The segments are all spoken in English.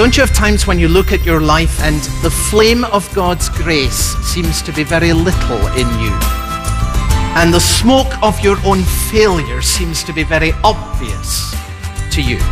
Don't you have times when you look at your life and the flame of God's grace seems to be very little in you? And the smoke of your own failure seems to be very obvious to you.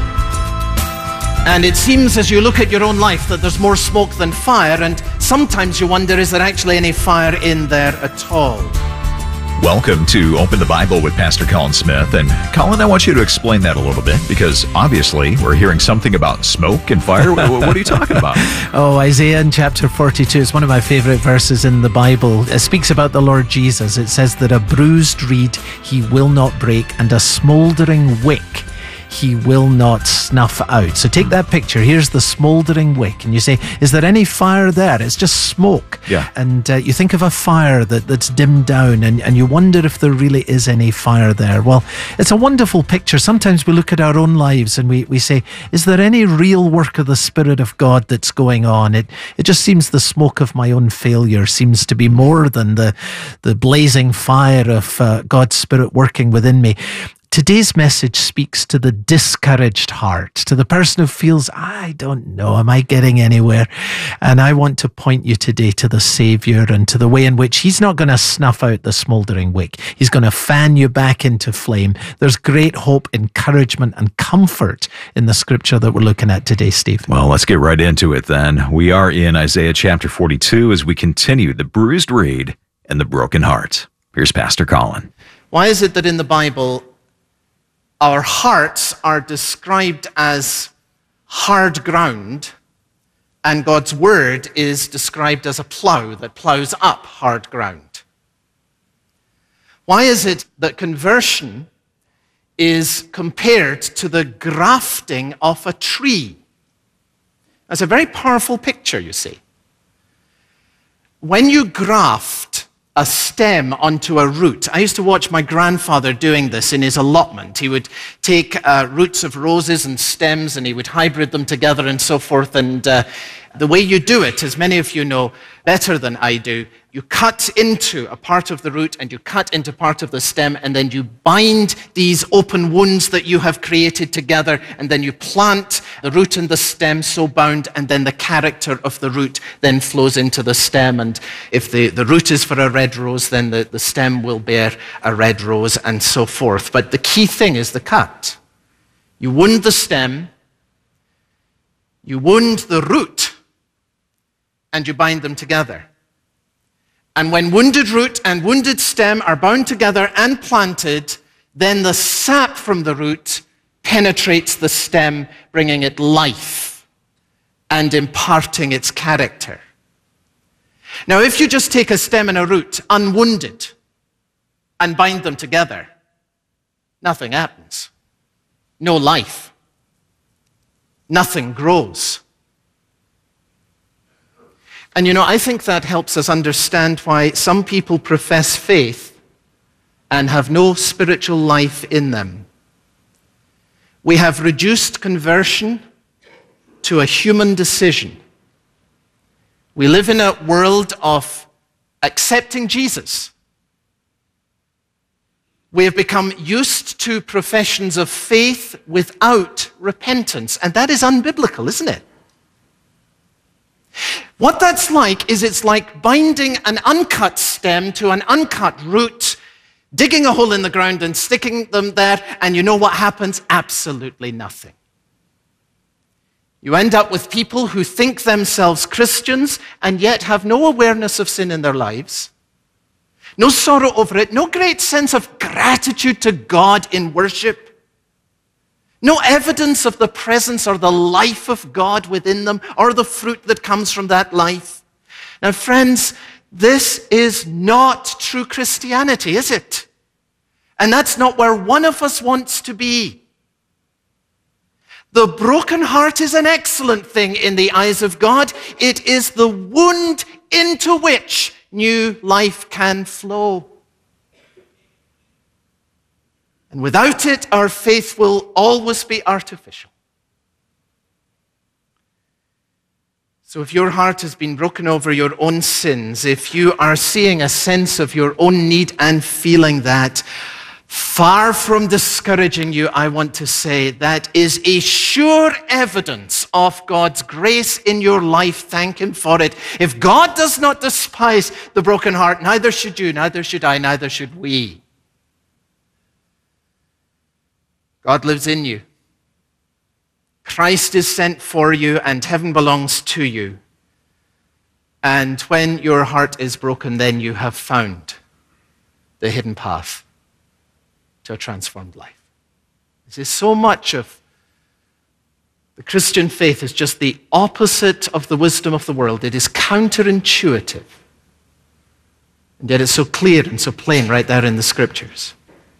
And it seems as you look at your own life that there's more smoke than fire, and sometimes you wonder, is there actually any fire in there at all? Welcome to Open the Bible with Pastor Colin Smith. And Colin, I want you to explain that a little bit, because obviously we're hearing something about smoke and fire. What are you talking about? Isaiah in chapter 42 is one of my favorite verses in the Bible. It speaks about the Lord Jesus. It says that a bruised reed he will not break, and a smoldering wick he will not snuff out. So take that picture. Here's the smoldering wick, and you say, is there any fire there? It's just smoke. Yeah. And you think of a fire that's dimmed down, and you wonder if there really is any fire there. Well, it's a wonderful picture. Sometimes we look at our own lives and we say, is there any real work of the Spirit of God that's going on? It just seems the smoke of my own failure seems to be more than the blazing fire of God's Spirit working within me. Today's message speaks to the discouraged heart, to the person who feels, I don't know, am I getting anywhere? And I want to point you today to the Savior and to the way in which he's not going to snuff out the smoldering wick. He's going to fan you back into flame. There's great hope, encouragement, and comfort in the scripture that we're looking at today, Steve. Well, let's get right into it then. We are in Isaiah chapter 42 as we continue the bruised reed and the broken heart. Here's Pastor Colin. Why is it that in the Bible our hearts are described as hard ground, and God's word is described as a plow that plows up hard ground? Why is it that conversion is compared to the grafting of a tree? That's a very powerful picture, you see. When you graft a stem onto a root. I used to watch my grandfather doing this in his allotment. He would take roots of roses and stems, and he would hybrid them together and so forth. And the way you do it, as many of you know better than I do, you cut into a part of the root and you cut into part of the stem, and then you bind these open wounds that you have created together, and then you plant the root and the stem so bound, and then the character of the root then flows into the stem. And if the root is for a red rose, then the stem will bear a red rose, and so forth. But the key thing is the cut. You wound the stem, you wound the root, and you bind them together. And when wounded root and wounded stem are bound together and planted, then the sap from the root penetrates the stem, bringing it life and imparting its character. Now, if you just take a stem and a root, unwounded, and bind them together, nothing happens. No life. Nothing grows. And you know, I think that helps us understand why some people profess faith and have no spiritual life in them. We have reduced conversion to a human decision. We live in a world of accepting Jesus. We have become used to professions of faith without repentance, and that is unbiblical, isn't it? What that's like is it's like binding an uncut stem to an uncut root, digging a hole in the ground and sticking them there, and you know what happens? Absolutely nothing. You end up with people who think themselves Christians and yet have no awareness of sin in their lives, no sorrow over it, no great sense of gratitude to God in worship, no evidence of the presence or the life of God within them, or the fruit that comes from that life. Now, friends, this is not true Christianity, is it? And that's not where one of us wants to be. The broken heart is an excellent thing in the eyes of God. It is the wound into which new life can flow. And without it, our faith will always be artificial. So if your heart has been broken over your own sins, if you are seeing a sense of your own need and feeling that, Far from discouraging you, I want to say that is a sure evidence of God's grace in your life. Thank Him for it. If God does not despise the broken heart, neither should you, neither should I, neither should we. God lives in you. Christ is sent for you, and heaven belongs to you. And when your heart is broken, then you have found the hidden path to a transformed life. This is so much of the Christian faith is just the opposite of the wisdom of the world. It is counterintuitive. And yet it's so clear and so plain right there in the Scriptures.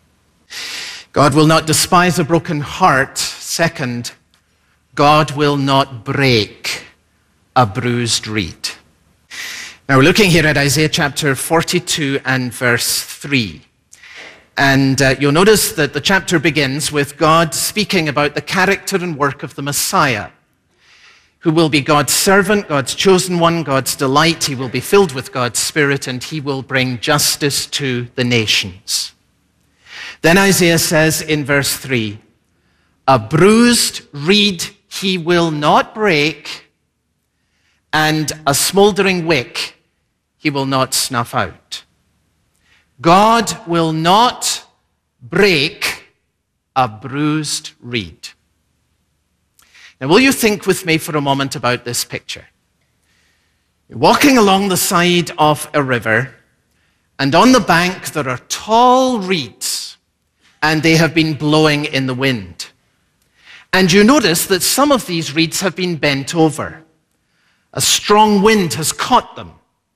God will not despise a broken heart. Second, God will not break a bruised reed. Now we're looking here at Isaiah chapter 42 and verse 3. And you'll notice that the chapter begins with God speaking about the character and work of the Messiah, who will be God's servant, God's chosen one, God's delight. He will be filled with God's Spirit, and he will bring justice to the nations. Then Isaiah says in verse 3, a bruised reed he will not break, and a smoldering wick he will not snuff out. God will not break a bruised reed. Now, will you think with me for a moment about this picture? You're walking along the side of a river, and on the bank there are tall reeds, and they have been blowing in the wind. And you notice that some of these reeds have been bent over. A strong wind has caught them,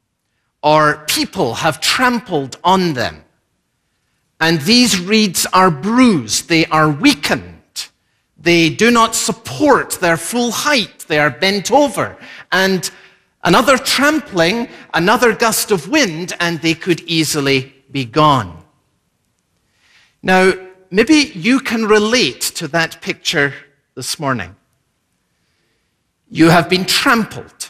or people have trampled on them. And these reeds are bruised, they are weakened. They do not support their full height, they are bent over. And another trampling, another gust of wind, and they could easily be gone. Now, maybe you can relate to that picture this morning. You have been trampled.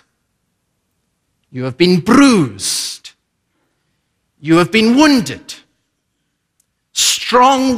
You have been bruised. You have been wounded. Strong